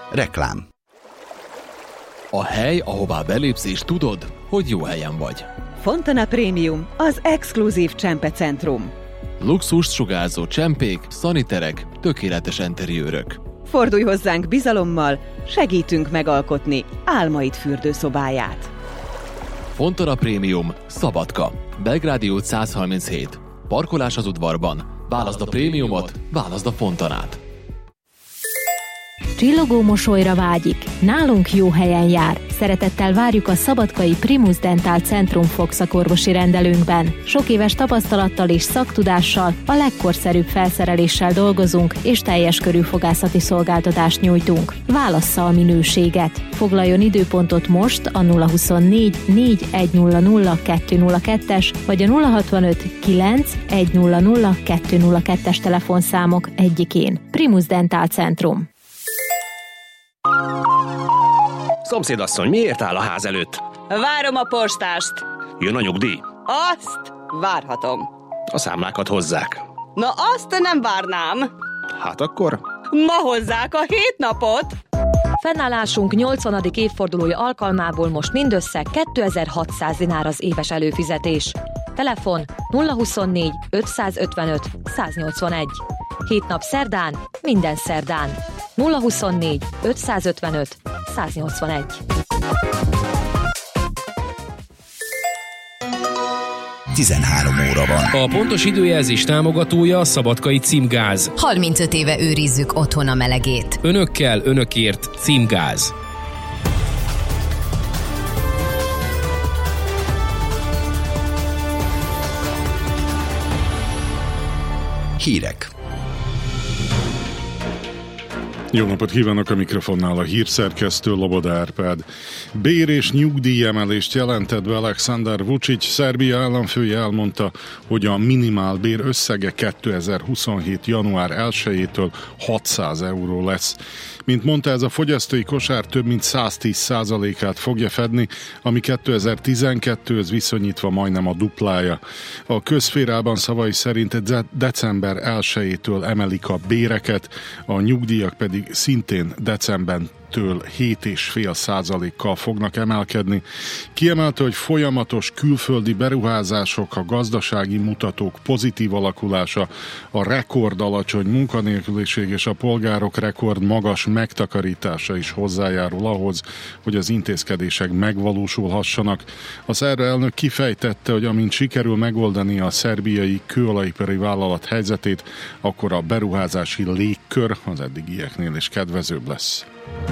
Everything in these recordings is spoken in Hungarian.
Reklám. A hely, ahová belépsz és tudod, hogy jó helyen vagy. Fontana Premium, az exkluzív csempecentrum. Luxust sugárzó csempék, szaniterek, tökéletes enteriőrök. Fordulj hozzánk bizalommal, segítünk megalkotni álmaid fürdőszobáját. Fontana Premium, Szabadka, Belgrádi út 137. Parkolás az udvarban. Válaszd a prémiumot, válaszd a Fontanát. Csillogó mosolyra vágyik, nálunk jó helyen jár. Szeretettel várjuk a szabadkai Primus Dental Centrum fogszakorvosi rendelőnkben. Sok éves tapasztalattal és szaktudással, a legkorszerűbb felszereléssel dolgozunk, és teljes körű fogászati szolgáltatást nyújtunk. Válassza a minőséget. Foglaljon időpontot most a 024 4100 202-es vagy a 065 9 100 202-es telefonszámok egyikén. Primus Dental Centrum. Szomszédasszony, miért áll a ház előtt? Várom a postást. Jön a nyugdíj? Azt várhatom. A számlákat hozzák. Na azt nem várnám. Hát akkor? Ma hozzák a 7 napot. Fennállásunk 80. évfordulója alkalmából most mindössze 2600 dinár az éves előfizetés. Telefon 024 555 181. 7 nap szerdán, minden szerdán. 024 555 181. Óra van. A pontos időjelzés támogatója a Szabadkai Címgáz. 35 éve őrizzük otthon a melegét. Önökkel, önökért Címgáz. Hírek. Jó napot kívánok, a mikrofonnál a hírszerkesztő Loboda Árpád. Bér- és nyugdíjemelést jelentett be Aleksandar Vučić, Szerbia államfője elmondta, hogy a minimálbér összege 2027. január 1-től 600 euró lesz. Mint mondta, ez a fogyasztói kosár több mint 110%-át fogja fedni, ami 2012-höz viszonyítva majdnem a duplája. A közszférában szavai szerint december 1-től emelik a béreket, a nyugdíjak pedig szintén decembertől 7,5%-kal fognak emelkedni. Kiemelte, hogy folyamatos külföldi beruházások, a gazdasági mutatók pozitív alakulása, a rekord alacsony munkanélküliség és a polgárok rekord magas megtakarítása is hozzájárul ahhoz, hogy az intézkedések megvalósulhassanak. A szerb elnök kifejtette, hogy amint sikerül megoldani a szerbiai kőolajipari vállalat helyzetét, akkor a beruházási légkör az eddigieknél is kedvezőbb lesz.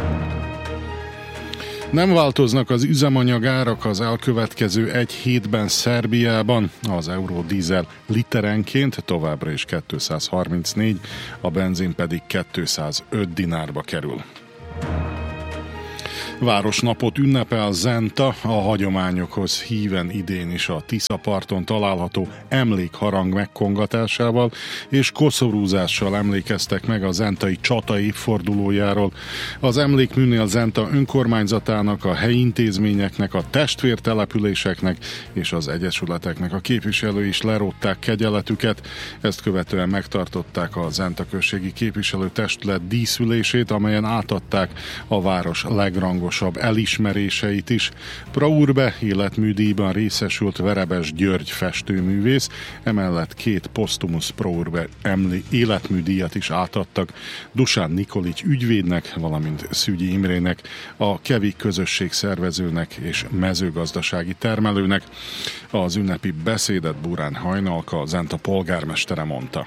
Nem változnak az üzemanyagárak az elkövetkező egy hétben Szerbiában. Az eurodízel literenként továbbra is 234, a benzin pedig 205 dinárba kerül. Városnapot ünnepel Zenta, a hagyományokhoz híven idén is a Tiszaparton található emlékharang megkongatásával és koszorúzással emlékeztek meg a zentai csata évfordulójáról. Az emlékműnél Zenta önkormányzatának, a helyi intézményeknek, a testvértelepüléseknek és az egyesületeknek a képviselői is lerótták kegyeletüket. Ezt követően megtartották a Zenta községi képviselőtestület díszülését, amelyen átadták a város legrangosabb elismeréseit is. Praurbe életműdíjban részesült Verebes György festőművész, emellett 2 posztumusz Praurbe életműdíjat is átadtak Dusán Nikolics ügyvédnek, valamint Szügyi Imrének, a Kevi közösség szervezőnek és mezőgazdasági termelőnek. Az ünnepi beszédet Burán Hajnalka, Zenta polgármestere mondta.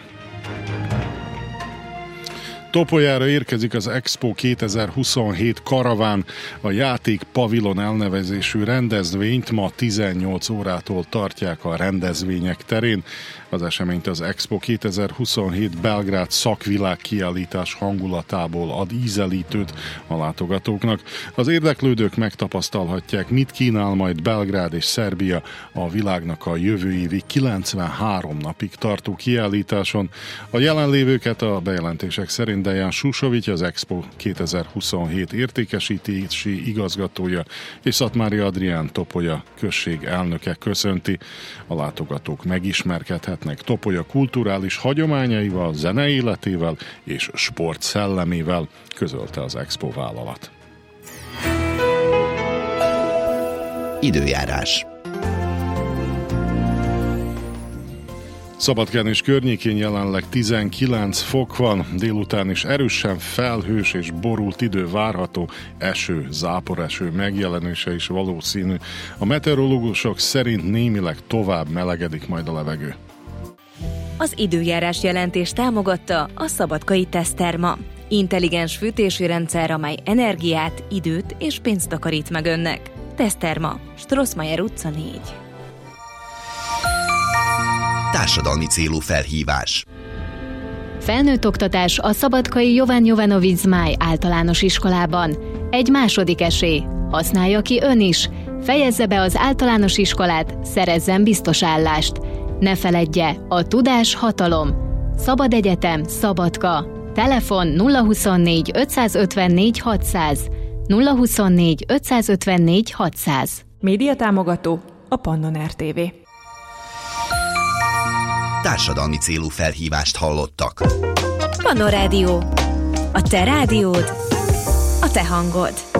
Topoljára érkezik az Expo 2027 karaván, a Játék Pavilon elnevezésű rendezvényt ma 18 órától tartják a rendezvények terén. Az eseményt az Expo 2027 Belgrád szakvilág kiállítás hangulatából ad ízelítőt a látogatóknak. Az érdeklődők megtapasztalhatják, mit kínál majd Belgrád és Szerbia a világnak a jövő évi 93 napig tartó kiállításon. A jelenlévőket a bejelentések szerint Dejan Susovics, az Expo 2027 értékesítési igazgatója, és Szatmári Adrián, Topolya község elnöke köszönti. A látogatók megismerkedhetnek Topolya kulturális hagyományaival, zeneéletével és sport szellemével, közölte az Expo vállalat. Időjárás. Szabadkán és környékén jelenleg 19 fok van, délután is erősen felhős és borult idő várható, eső, záporeső megjelenése is valószínű. A meteorológusok szerint némileg tovább melegedik majd a levegő. Az időjárás jelentés támogatta a Szabadkai Teszterma. Intelligens fűtési rendszer, amely energiát, időt és pénzt takarít meg önnek. Teszterma, Strossmayer utca 4. Társadalmi célú felhívás. Felnőtt oktatás a Szabadkai Jovan Jovanovic Zmáj általános iskolában. Egy második esély. Használja ki ön is. Fejezze be az általános iskolát, szerezzen biztos állást. Ne feledje, a tudás hatalom. Szabad Egyetem, Szabadka. Telefon 024 554 600. 024 554 600. Média támogató a Pannon RTV. Társadalmi célú felhívást hallottak. Pannon Rádió. A te rádiód, a te hangod.